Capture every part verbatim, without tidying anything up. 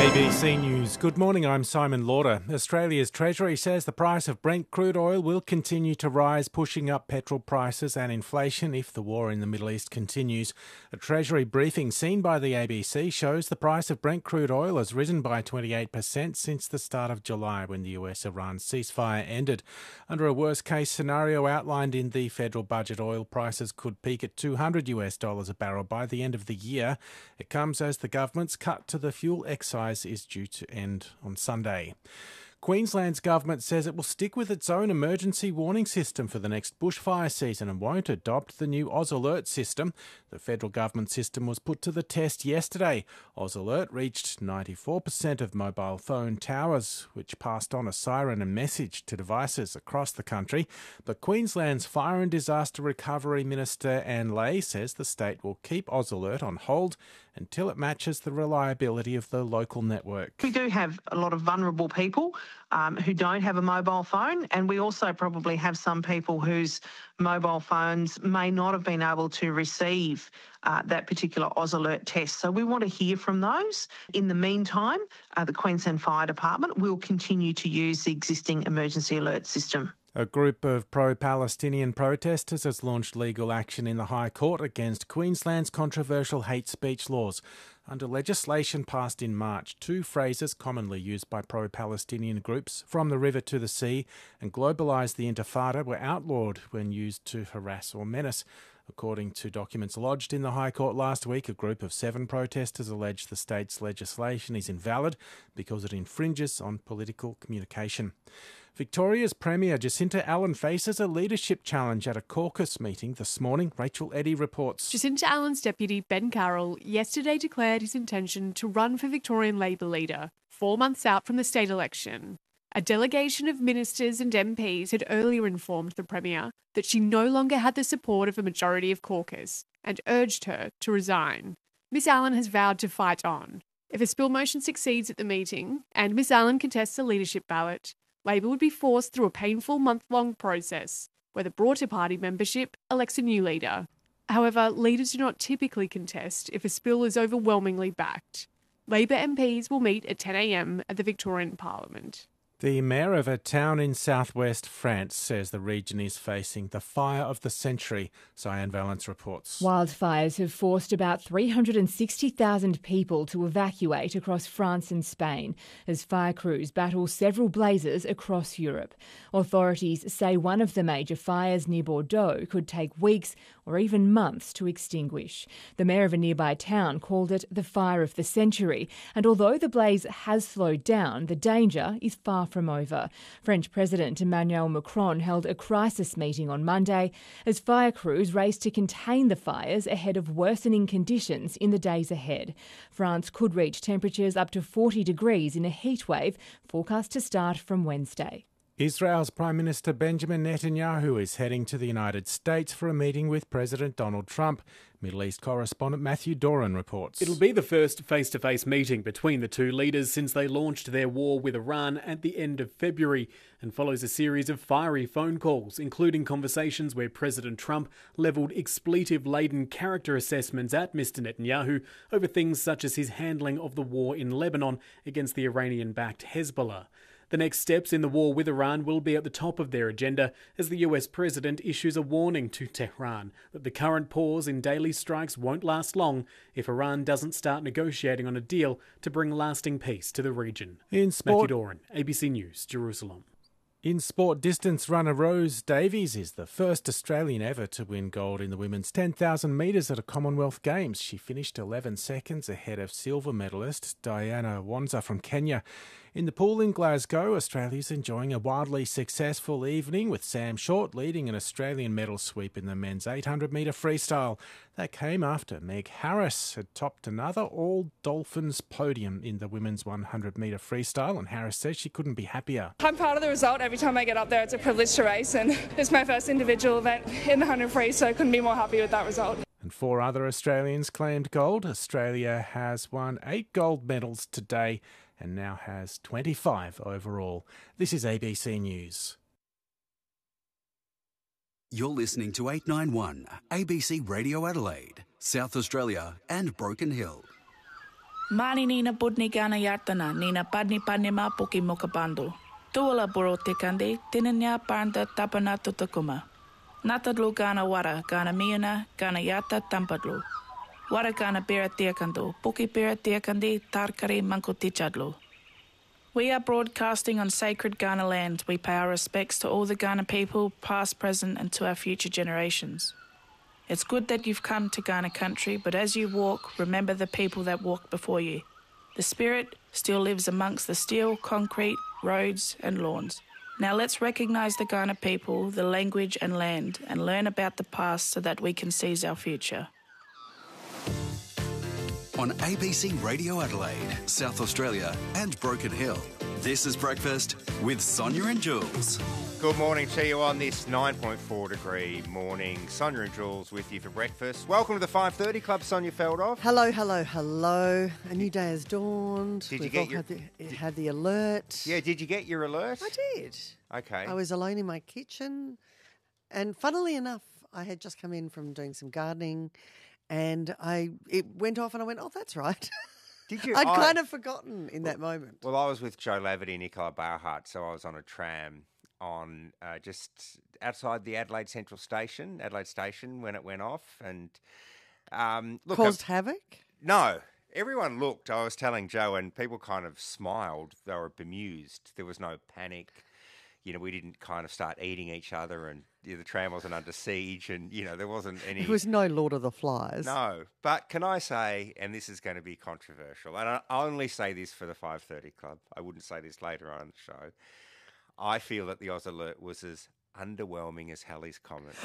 A B C News. Good morning, I'm Simon Lauder. Australia's Treasury says the price of Brent crude oil will continue to rise, pushing up petrol prices and inflation if the war in the Middle East continues. A Treasury briefing seen by the A B C shows the price of Brent crude oil has risen by twenty-eight percent since the start of July when the U S-Iran ceasefire ended. Under a worst-case scenario outlined in the federal budget, oil prices could peak at two hundred US dollars a barrel by the end of the year. It comes as the government's cut to the fuel excise is due to end on Sunday. Queensland's government says it will stick with its own emergency warning system for the next bushfire season and won't adopt the new Oz Alert system. The federal government system was put to the test yesterday. Oz Alert reached ninety-four percent of mobile phone towers, which passed on a siren and message to devices across the country. But Queensland's Fire and Disaster Recovery Minister Anne Ley says the state will keep Oz Alert on hold until it matches the reliability of the local network. We do have a lot of vulnerable people um, who don't have a mobile phone, and we also probably have some people whose mobile phones may not have been able to receive uh, that particular Oz Alert test. So we want to hear from those. In the meantime, uh, the Queensland Fire Department will continue to use the existing emergency alert system. A group of pro-Palestinian protesters has launched legal action in the High Court against Queensland's controversial hate speech laws. Under legislation passed in March, two phrases commonly used by pro-Palestinian groups, from the river to the sea and globalise the Intifada, were outlawed when used to harass or menace. According to documents lodged in the High Court last week, a group of seven protesters alleged the state's legislation is invalid because it infringes on political communication. Victoria's Premier Jacinta Allen faces a leadership challenge at a caucus meeting this morning. Rachel Eddy reports. Jacinta Allen's deputy, Ben Carroll, yesterday declared his intention to run for Victorian Labor leader, four months out from the state election. A delegation of ministers and M Ps had earlier informed the Premier that she no longer had the support of a majority of caucus and urged her to resign. Miss Allen has vowed to fight on. If a spill motion succeeds at the meeting and Miss Allen contests a leadership ballot, Labor would be forced through a painful month-long process where the broader party membership elects a new leader. However, leaders do not typically contest if a spill is overwhelmingly backed. Labor M Ps will meet at ten a m at the Victorian Parliament. The mayor of a town in southwest France says the region is facing the fire of the century. Cyan Valence reports. Wildfires have forced about three hundred sixty thousand people to evacuate across France and Spain as fire crews battle several blazes across Europe. Authorities say one of the major fires near Bordeaux could take weeks or even months to extinguish. The mayor of a nearby town called it the fire of the century, and although the blaze has slowed down, the danger is far from over. French President Emmanuel Macron held a crisis meeting on Monday as fire crews race to contain the fires ahead of worsening conditions in the days ahead. France could reach temperatures up to forty degrees in a heatwave forecast to start from Wednesday. Israel's Prime Minister Benjamin Netanyahu is heading to the United States for a meeting with President Donald Trump. Middle East correspondent Matthew Doran reports. It'll be the first face-to-face meeting between the two leaders since they launched their war with Iran at the end of February, and follows a series of fiery phone calls, including conversations where President Trump levelled expletive-laden character assessments at Mister Netanyahu over things such as his handling of the war in Lebanon against the Iranian-backed Hezbollah. The next steps in the war with Iran will be at the top of their agenda as the U S president issues a warning to Tehran that the current pause in daily strikes won't last long if Iran doesn't start negotiating on a deal to bring lasting peace to the region. In sport, Matthew Doran, A B C News, Jerusalem. In sport, distance runner Rose Davies is the first Australian ever to win gold in the women's ten thousand metres at a Commonwealth Games. She finished eleven seconds ahead of silver medalist Diana Wanza from Kenya. In the pool in Glasgow, Australia's enjoying a wildly successful evening with Sam Short leading an Australian medal sweep in the men's eight hundred metre freestyle. That came after Meg Harris had topped another All-Dolphins podium in the women's one hundred metre freestyle, and Harris says she couldn't be happier. I'm proud of the result. Every time I get up there, it's a privilege to race, and it's my first individual event in the one hundred free, so I couldn't be more happy with that result. And four other Australians claimed gold. Australia has won eight gold medals today and now has twenty-five overall. This is A B C News. You're listening to eight ninety-one A B C Radio Adelaide, South Australia and Broken Hill. Mani nina budni gana yartana, nina padni padni ma puki mokabando. Tuala boro tekande, tinanya parnda tapana tutakuma. Natadlu gana wara, gana miuna, gana yata tampadlu. Wara gana bera tiakando, puki bera tiakandi, tarkari mankotichadlu. We are broadcasting on sacred Ghana land. We pay our respects to all the Ghana people, past, present, and to our future generations. It's good that you've come to Ghana country, but as you walk, remember the people that walked before you. The spirit still lives amongst the steel, concrete, roads, and lawns. Now let's recognise the Ghana people, the language and land, and learn about the past so that we can seize our future. On A B C Radio Adelaide, South Australia and Broken Hill, this is Breakfast with Sonia and Jules. Good morning to you on this nine point four degree morning. Sonia and Jules with you for breakfast. Welcome to the five thirty Club, Sonia Feldhoff. Hello, hello, hello. A new day has dawned. Did you We've get all your- had the, it had the alert. Yeah, did you get your alert? I did. Okay. I was alone in my kitchen, and funnily enough, I had just come in from doing some gardening, and I it went off, and I went, "Oh, that's right." Did you? I'd I- kind of forgotten in that moment. Well, I was with Joe Laverty and Nicola Bauhart, so I was on a tram on uh, just outside the Adelaide Central Station, Adelaide Station, when it went off, and um, look, Caused I- havoc. No, everyone looked. I was telling Joe, and people kind of smiled. They were bemused. There was no panic. You know, we didn't kind of start eating each other, and you know, the tram wasn't under siege, and you know, there wasn't any. It was no Lord of the Flies. No, but can I say, and this is going to be controversial, and I I only say this for the five thirty Club. I wouldn't say this later on in the show. I feel that the Oz Alert was as underwhelming as Halley's comment.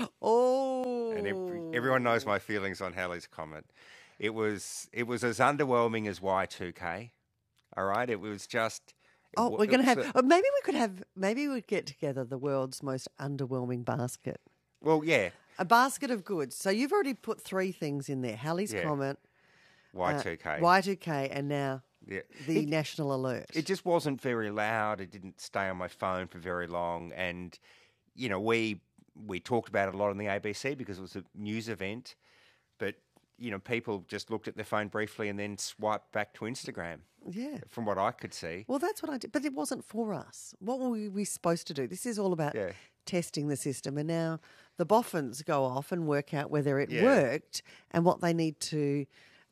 Oh, And every, everyone knows my feelings on Halley's comment. It was it was as underwhelming as Y two K. All right, it was just. Oh, it we're going to was have. a- oh, maybe we could have. Maybe we'd get together the world's most underwhelming basket. Well, yeah, A basket of goods. So you've already put three things in there: Halley's Yeah. comment, Y two K. uh, Y two K, and now Yeah. the It- national alert. It just wasn't very loud. It didn't stay on my phone for very long, and you know we we talked about it a lot on the A B C because it was a news event. But you know, people just looked at their phone briefly and then swiped back to Instagram. Yeah. From what I could see. Well, that's what I did, but it wasn't for us. What were we, we supposed to do? This is all about Yeah. testing the system, and now the boffins go off and work out whether it Yeah. worked and what they need to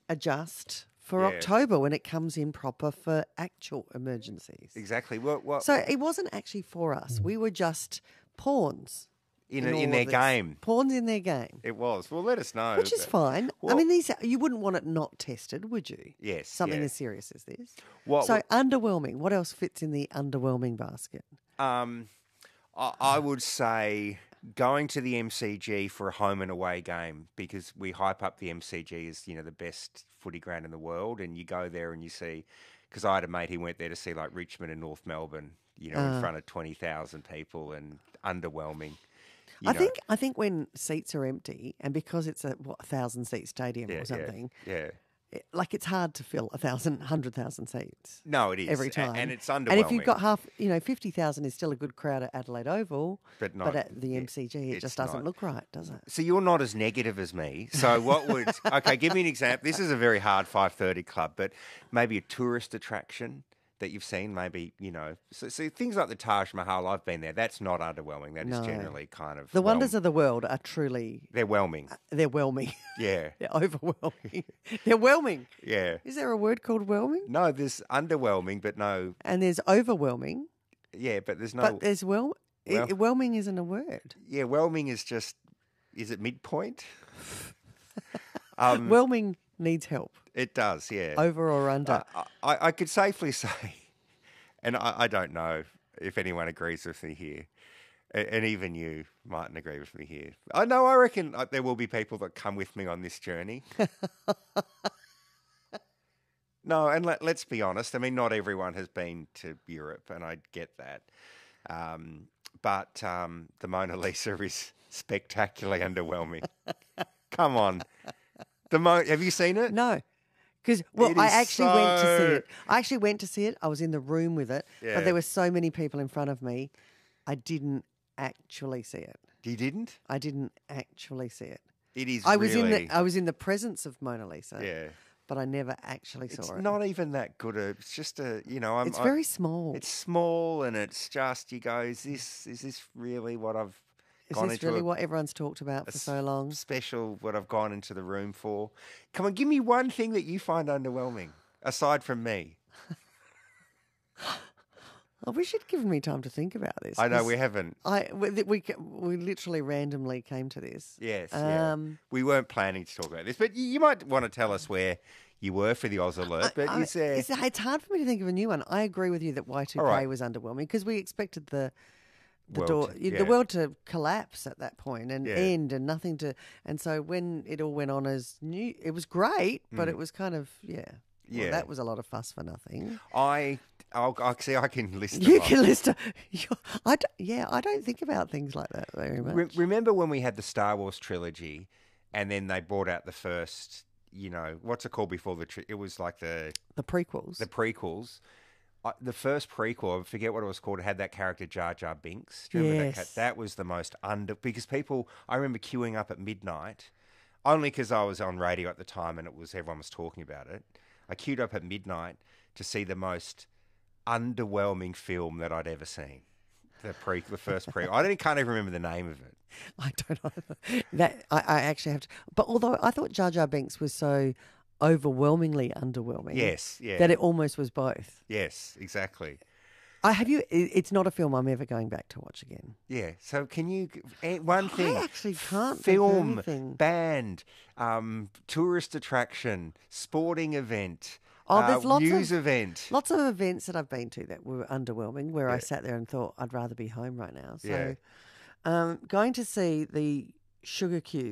adjust for Yeah. October when it comes in proper for actual emergencies. Exactly. Well, well So it wasn't actually for us. We were just pawns in, in, a- all in of their this. game, Pawns in their game. it was. Well, let us know. Which is but- fine. I Well- mean, these you wouldn't want it not tested, would you? Yes, Something yeah. as serious as this. What- so what- underwhelming. What else fits in the underwhelming basket? Um, I, I would say going to the M C G for a home and away game because we hype up the M C G as you know the best footy ground in the world, and you go there and you see. Because I had a mate, he went there to see like Richmond and North Melbourne, you know, Ah. in front of twenty thousand people, and underwhelming. You I know. think I think when seats are empty and because it's a what, thousand seat stadium Yeah, or yeah, something, yeah. it- like it's hard to fill a thousand, hundred thousand seats. No, it is every a- time, and it's And if you've underwhelming. got half, you know, fifty thousand is still a good crowd at Adelaide Oval, But not- at the M C G it it's just doesn't not. look right, does it? So you're not as negative as me. So what would okay? Give me an example. This is a very hard five thirty Club, but maybe a tourist attraction that you've seen. Maybe you know. So, so things like the Taj Mahal. I've been there. That's not underwhelming. That is No. generally kind of The wonders whelm- of the world are truly they're whelming. they're whelming. Yeah, They're overwhelming. They're whelming. yeah. Is there a word called whelming? No, there's underwhelming, but no. And there's overwhelming, Yeah, but there's no. but there's well, Well- i- whelming isn't a word. yeah, whelming is just. Is it midpoint? um, Whelming needs help. it does. Yeah. Over or under? I, I, I could safely say, and I, I don't know if anyone agrees with me here, a- and even you mightn't agree with me here. I know, I reckon uh, there will be people that come with me on this journey. No, and let, let's be honest. I mean, not everyone has been to Europe, and I get that. Um, but um, the Mona Lisa is spectacularly underwhelming. Come on. The Mo- Have you seen it? No. Because, well, It I is actually went to see so- it. I actually went to see it. I was in the room with it, Yeah. but there were so many people in front of me, I didn't actually see it. You didn't? I didn't actually see it. It is I was really... in the I was in the presence of Mona Lisa, Yeah. but I never actually saw It's it. not even that good. A, it's just a, you know, I'm, It's I- very small. It's small, and it's just you go. Is this is this really what I've Is gone this into? really a, what everyone's talked about for s- so long? Special. What I've gone into the room for? Come on, give me one thing that you find underwhelming aside from me. I wish you'd given me time to think about this. I know 'cause we haven't. I we, we we literally randomly came to this. Yes, yeah. Um, We weren't planning to talk about this, but you, you might want to tell us where you were for the Oz Alert. But I- is there? it's, it's hard for me to think of a new one. I agree with you that Y two K All right. was underwhelming because we expected the the World door, to- the yeah. world to collapse at that point and Yeah. end and nothing to. And so when it all went on as new, it was great, but Mm. it was kind of yeah. Well, Yeah. that was a lot of fuss for nothing. I, I'll, I'll see. I can list. You them off. can list. A, I d- yeah, I don't think about things like that very much. Re- remember when we had the Star Wars trilogy, and then they brought out the first, you know, what's it called before the? Tri- it was like the the prequels. the prequels. Uh, the first prequel, I forget what it was called. It had that character Jar Jar Binks. Do you remember that? Yes. That was the most under because people. I remember queuing up at midnight, only because I was on radio at the time and it was everyone was talking about it. I queued up at midnight to see the most underwhelming film that I'd ever seen. The pre, the first pre. I don't, can't even remember the name of it. I don't know. That I, I actually have to. But although I thought Jar Jar Binks was so overwhelmingly underwhelming, Yes, yeah. that it almost was both. Yes, exactly. I have you. it- It's not a film I'm ever going back to watch again. Yeah. So can you eh, one thing? I actually can't think of Film, anything. band, um, tourist attraction, sporting event, Oh, uh, there's lots news of event. lots of events that I've been to that were underwhelming, where I Yeah. sat there and thought I'd rather be home right now. So, Yeah. um, going to see the Sugar Cube